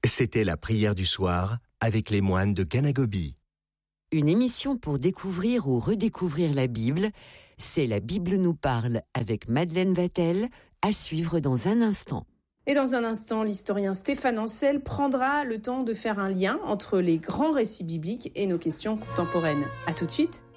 C'était la prière du soir avec les moines de Kanagobi. Une émission pour découvrir ou redécouvrir la Bible, c'est La Bible nous parle avec Madeleine Vatel, à suivre dans un instant. Et dans un instant, l'historien Stéphane Ancel prendra le temps de faire un lien entre les grands récits bibliques et nos questions contemporaines. À tout de suite.